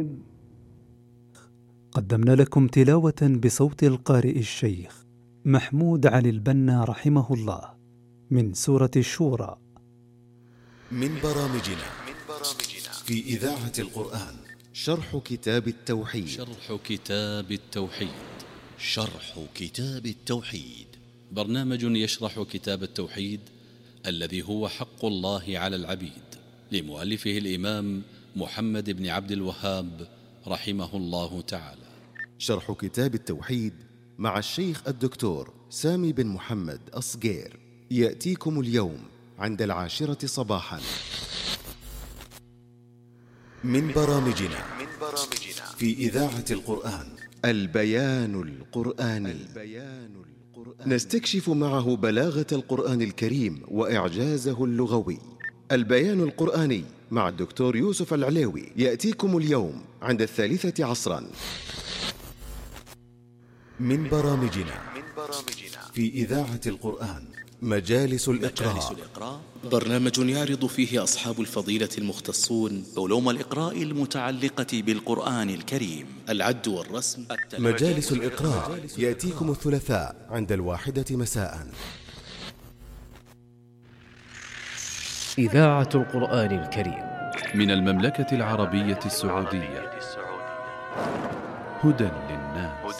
قدمنا لكم تلاوة بصوت القارئ الشيخ محمود علي البنا رحمه الله من سورة الشورى. من برامجنا في إذاعة القرآن شرح كتاب التوحيد. شرح كتاب التوحيد برنامج يشرح كتاب التوحيد الذي هو حق الله على العبيد، لمؤلفه الإمام محمد بن عبد الوهاب رحمه الله تعالى. شرح كتاب التوحيد مع الشيخ الدكتور سامي بن محمد أصغير يأتيكم اليوم عند 10 صباحا. من برامجنا في إذاعة القرآن البيان القرآني. نستكشف معه بلاغة القرآن الكريم وإعجازه اللغوي. البيان القرآني مع الدكتور يوسف العليوي يأتيكم اليوم عند 3 عصرا. من برامجنا في إذاعة القرآن مجالس الإقراء. برنامج يعرض فيه أصحاب الفضيلة المختصون علوم الإقراء المتعلقة بالقرآن الكريم، العد والرسم. مجالس الإقراء يأتيكم الثلاثاء عند 1 مساء. إذاعة القرآن الكريم من المملكة العربية السعودية، هدى